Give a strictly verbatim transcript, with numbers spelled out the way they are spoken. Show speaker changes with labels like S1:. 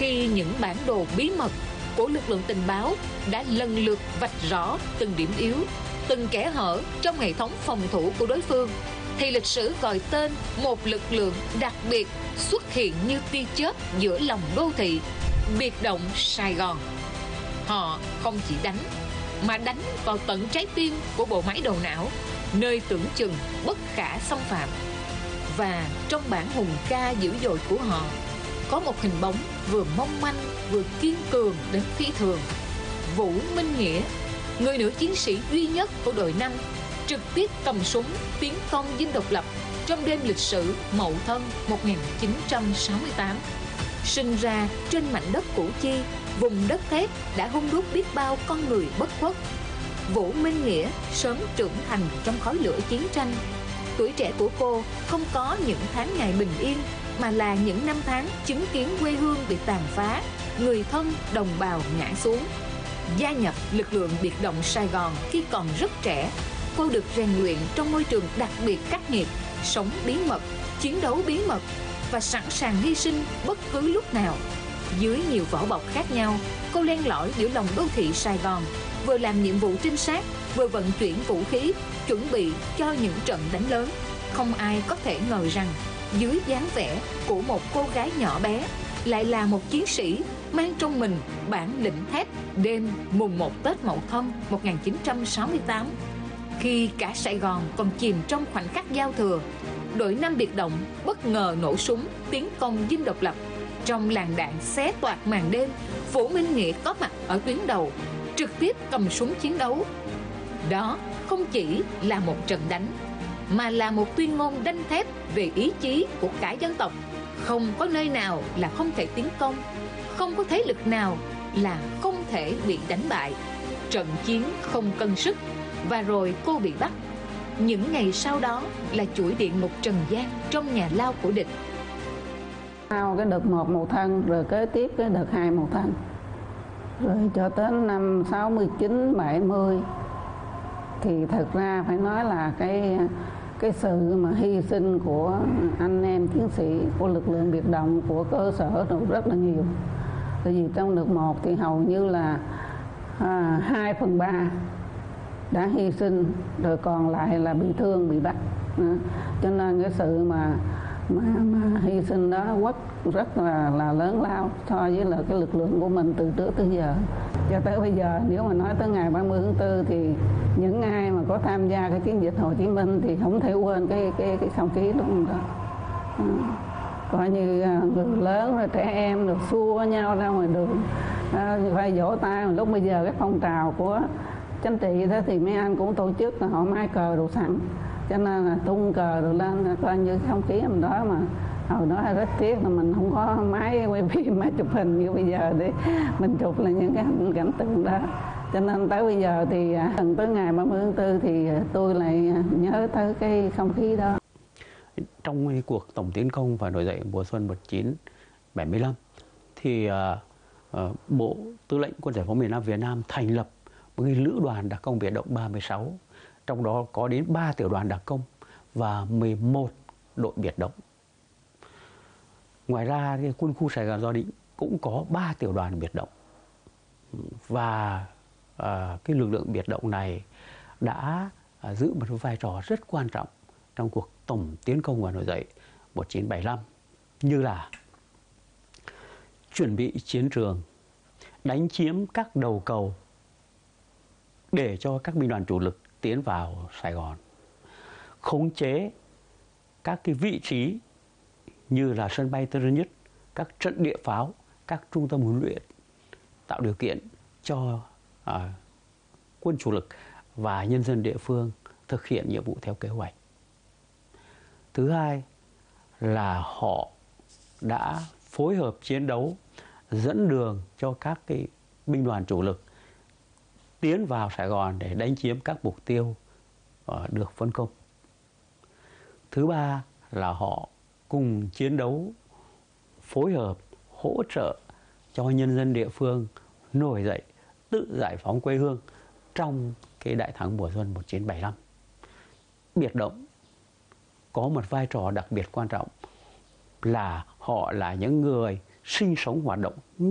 S1: khi những bản đồ bí mật của lực lượng tình báo đã lần lượt vạch rõ từng điểm yếu, từng kẽ hở trong hệ thống phòng thủ của đối phương, thì lịch sử gọi tên một lực lượng đặc biệt xuất hiện như tia chớp giữa lòng đô thị, biệt động Sài Gòn. Họ không chỉ đánh, mà đánh vào tận trái tim của bộ máy đầu não, nơi tưởng chừng bất khả xâm phạm. Và trong bản hùng ca dữ dội của họ, có một hình bóng vừa mong manh vừa kiên cường đến phi thường. Vũ Minh Nghĩa, người nữ chiến sĩ duy nhất của đội năm, trực tiếp cầm súng tiến công dinh độc lập trong đêm lịch sử Mậu Thân một nghìn chín trăm sáu mươi tám. Sinh ra trên mảnh đất Củ Chi, vùng đất thép đã hun đúc biết bao con người bất khuất. Vũ Minh Nghĩa sớm trưởng thành trong khói lửa chiến tranh. Tuổi trẻ của cô không có những tháng ngày bình yên, mà là những năm tháng chứng kiến quê hương bị tàn phá, người thân đồng bào ngã xuống. Gia nhập lực lượng biệt động Sài Gòn khi còn rất trẻ, cô được rèn luyện trong môi trường đặc biệt khắc nghiệt, sống bí mật, chiến đấu bí mật và sẵn sàng hy sinh bất cứ lúc nào. Dưới nhiều vỏ bọc khác nhau, cô len lỏi giữa lòng đô thị Sài Gòn, vừa làm nhiệm vụ trinh sát, vừa vận chuyển vũ khí, chuẩn bị cho những trận đánh lớn. Không ai có thể ngờ rằng dưới dáng vẻ của một cô gái nhỏ bé lại là một chiến sĩ mang trong mình bản lĩnh thép đêm mùng một Tết Mậu Thân một nghìn chín trăm sáu mươi tám. Khi cả Sài Gòn còn chìm trong khoảnh khắc giao thừa, đội năm biệt động bất ngờ nổ súng tiến công dinh độc lập. Trong làn đạn xé toạc màn đêm, Vũ Minh Nghĩa có mặt ở tuyến đầu, trực tiếp cầm súng chiến đấu. Đó không chỉ là một trận đánh, mà là một tuyên ngôn đanh thép về ý chí của cả dân tộc. Không có nơi nào là không thể tiến công, không có thế lực nào là không thể bị đánh bại. Trận chiến không cân sức, và rồi cô bị bắt. Những ngày sau đó là chuỗi địa ngục trần gian trong nhà lao của địch.
S2: Sau cái đợt một Mậu Thân, rồi kế tiếp cái đợt hai Mậu Thân, rồi cho tới năm sáu mươi chín, bảy mươi, thì thật ra phải nói là cái cái sự mà hy sinh của anh em chiến sĩ của lực lượng biệt động, của cơ sở rất là nhiều. Tại vì trong đợt một thì hầu như là à, hai phần ba đã hy sinh, rồi còn lại là bị thương, bị bắt. Đó. Cho nên cái sự mà mà, mà hy sinh đó rất rất là là lớn lao so với là cái lực lượng của mình từ trước tới giờ. Cho tới bây giờ, nếu mà nói tới ngày ba mươi tháng tư thì những ai mà có tham gia cái chiến dịch Hồ Chí Minh thì không thể quên cái cái cái không khí lúc đó. À, coi như người lớn rồi trẻ em được xua nhau ra ngoài đường, à, phải vỗ tay. Lúc bây giờ cái phong trào của chính trị đó thì mấy anh cũng tổ chức là họ mai cờ đồ sẵn, cho nên là tung cờ rồi lên, coi như không khí hôm đó. Mà hồi đó rất tiếc là mình không có máy quay phim, máy chụp hình như bây giờ để mình chụp là những cái cảnh tượng đó. Cho nên tới bây giờ thì gần tới ngày ba mươi tháng tư thì tôi lại nhớ tới cái không khí đó.
S3: Trong cuộc tổng tiến công và nổi dậy mùa xuân một nghìn chín trăm bảy mươi lăm thì uh, uh, Bộ Tư lệnh Quân giải phóng miền Nam Việt Nam thành lập một cái lữ đoàn đặc công biệt động ba mươi sáu, trong đó có đến ba tiểu đoàn đặc công và mười một đội biệt động. Ngoài ra thì quân khu Sài Gòn Do Định cũng có ba tiểu đoàn biệt động, và uh, cái lực lượng biệt động này đã uh, giữ một vai trò rất quan trọng trong cuộc tổng tiến công và nổi dậy một nghìn chín trăm bảy mươi lăm, như là chuẩn bị chiến trường, đánh chiếm các đầu cầu để cho các binh đoàn chủ lực tiến vào Sài Gòn, khống chế các cái vị trí như là sân bay Tân Sơn Nhất, các trận địa pháo, các trung tâm huấn luyện, tạo điều kiện cho à, quân chủ lực và nhân dân địa phương thực hiện nhiệm vụ theo kế hoạch. Thứ hai là họ đã phối hợp chiến đấu, dẫn đường cho các cái binh đoàn chủ lực tiến vào Sài Gòn để đánh chiếm các mục tiêu uh, được phân công. Thứ ba là họ cùng chiến đấu, phối hợp, hỗ trợ cho nhân dân địa phương nổi dậy, tự giải phóng quê hương trong cái đại thắng mùa xuân một nghìn chín trăm bảy mươi lăm. Biệt động có một vai trò đặc biệt quan trọng là họ là những người sinh sống hoạt động